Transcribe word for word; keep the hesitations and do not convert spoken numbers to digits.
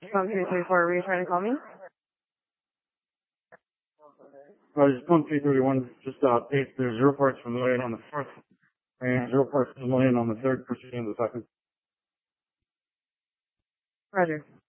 One three three four, were you trying to call me? Uh, just one three thirty-one, just uh, paid there's zero parts for million on the fourth, and zero parts for million on the third, proceeding to the second. Roger.